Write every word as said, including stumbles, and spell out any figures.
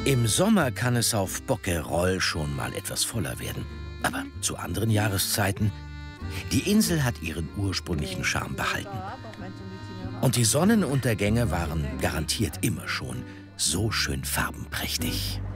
Im Sommer kann es auf Bocquerolles schon mal etwas voller werden. Aber zu anderen Jahreszeiten, die Insel hat ihren ursprünglichen Charme behalten. Und die Sonnenuntergänge waren garantiert immer schon so schön farbenprächtig.